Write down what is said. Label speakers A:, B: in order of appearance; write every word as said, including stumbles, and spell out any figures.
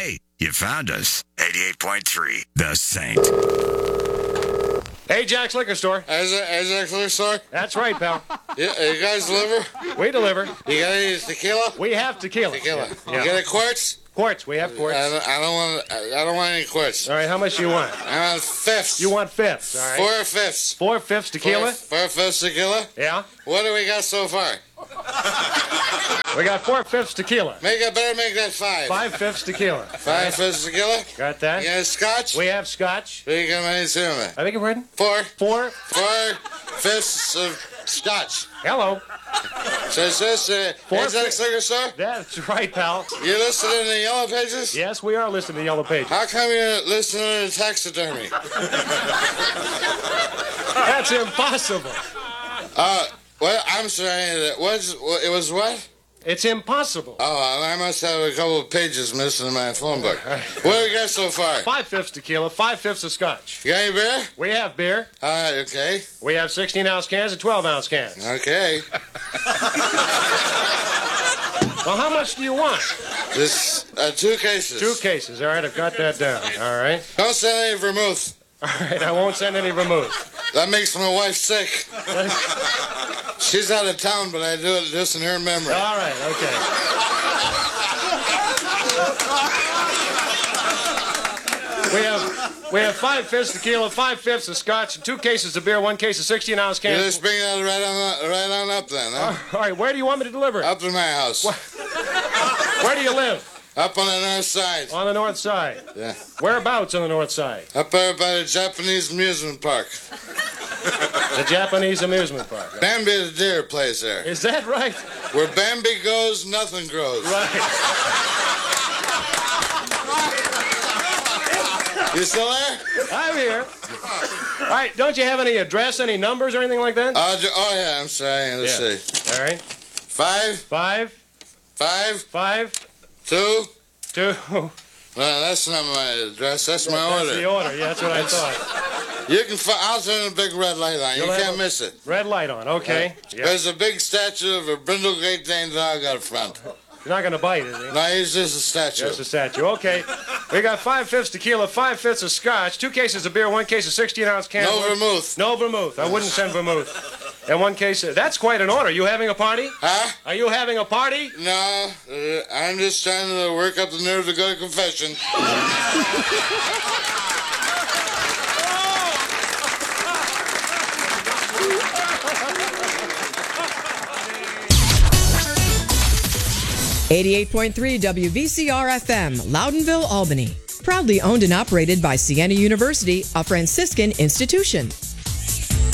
A: Hey, you found us. eighty-eight point three, The Saint.
B: Hey, Jack's Liquor Store.
C: Is it, is it a liquor store?
B: That's right, pal.
C: Yeah, you guys deliver?
B: We deliver.
C: You got any tequila?
B: We have tequila.
C: Tequila.
B: Yeah.
C: You got a quartz?
B: Quartz. We have quartz.
C: I don't, I don't want. I don't want any quartz.
B: All right, how much do you want?
C: I want fifths.
B: You want fifths, all right.
C: Four fifths.
B: Four fifths tequila?
C: Four, four fifths tequila.
B: Yeah.
C: What do we got so far?
B: We got four fifths tequila.
C: Make it better. Make that five.
B: Five fifths tequila.
C: Five fifths tequila.
B: Got that?
C: You got scotch?
B: We have scotch.
C: What do you got any cinnamon?
B: I beg your pardon?
C: Four.
B: Four.
C: Four fifths of scotch.
B: Hello.
C: Says this. Uh,
B: Four
C: is that
B: fifths.
C: a liquor store?
B: That's right, pal.
C: You listed in the yellow pages?
B: Yes, we are listed in the yellow page.
C: How come you're listening to taxidermy?
B: That's impossible.
C: Uh, what? I'm sorry. What's, it was what?
B: It's impossible.
C: Oh, I must have a couple of pages missing in my phone book. What do we got so far?
B: Five fifths tequila, five fifths of scotch.
C: You got any beer?
B: We have beer.
C: All right, okay.
B: We have sixteen ounce cans and twelve ounce cans.
C: Okay.
B: Well, how much do you want?
C: This, uh, two cases.
B: Two cases. All right, I've got that down. All right.
C: Don't send any vermouth.
B: All right, I won't send any vermouth.
C: That makes my wife sick. She's out of town, but I do it just in her memory.
B: All right, okay. We have we have five fifths tequila, five fifths of scotch, and two cases of beer, one case of sixteen ounce
C: You
B: cans.
C: just bring that right on, right on up then, huh?
B: All right, where do you want me to deliver it?
C: Up to my house.
B: Where do you live?
C: Up on the north side.
B: On the north side.
C: Yeah.
B: Whereabouts on the north side?
C: Up there by the Japanese amusement park.
B: The Japanese amusement park.
C: Bambi the deer plays there.
B: Is that right?
C: Where Bambi goes, nothing grows.
B: Right.
C: You still there?
B: I'm here. All right, don't you have any address, any numbers or anything like that?
C: Uh, ju- oh, yeah, I'm sorry. Let's
B: Yeah.
C: see.
B: All right.
C: Five,
B: Five,
C: five,
B: five,
C: two.
B: two.
C: No, that's not my address. That's my
B: That's
C: order.
B: the order. Yeah, that's what I thought.
C: You can. Fi- I'll turn a big red light on. You
B: You'll have
C: can't
B: a-
C: miss it.
B: Red light on. Okay. Yeah.
C: There's a big statue of a brindle Great Dane dog out front.
B: You're not going to bite, is he?
C: No, he's just a statue.
B: Just a statue. Okay. We got five fifths tequila, five fifths of scotch, two cases of beer, one case of sixteen ounce cans.
C: No
B: one-
C: vermouth.
B: No vermouth. I wouldn't send vermouth. And one case of... That's quite an order. You having a party?
C: Huh?
B: Are you having a party?
C: No, uh, I'm just trying to work up the nerve to go to confession.
D: eighty-eight point three W V C R F M, Loudonville, Albany. Proudly owned and operated by Siena University, a Franciscan institution.